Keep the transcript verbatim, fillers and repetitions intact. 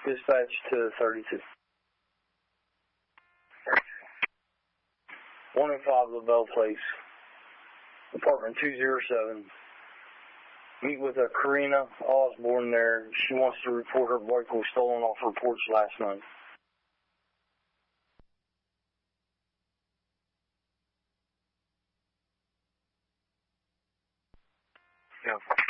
Dispatch to thirty-two. one oh five LaBelle Place, apartment two oh seven. Meet with a Karina Osborne there. She wants to report her bike was stolen off her porch last night. Yeah.